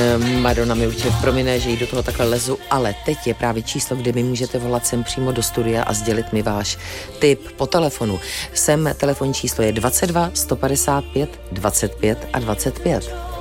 Madonna mi určitě promine, že jí do toho takhle lezu, ale teď je právě číslo, kde mi můžete volat sem přímo do studia a sdělit mi váš tip po telefonu. Sem telefonní číslo je 22 155 25 a 25.